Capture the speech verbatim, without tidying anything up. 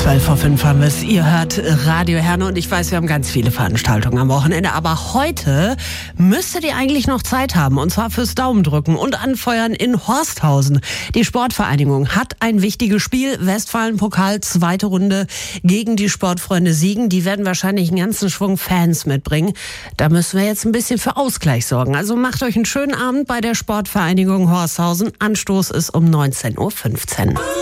zwölf vor fünf haben wir es. Ihr hört Radio Herne und ich weiß, wir haben ganz viele Veranstaltungen am Wochenende. Aber heute müsstet ihr eigentlich noch Zeit haben. Und zwar fürs Daumendrücken und Anfeuern in Horsthausen. Die Sportvereinigung hat ein wichtiges Spiel. Westfalen-Pokal, zweite Runde gegen die Sportfreunde Siegen. Die werden wahrscheinlich einen ganzen Schwung Fans mitbringen. Da müssen wir jetzt ein bisschen für Ausgleich sorgen. Also macht euch einen schönen Abend bei der Sportvereinigung Horsthausen. Anstoß ist um neunzehn Uhr fünfzehn.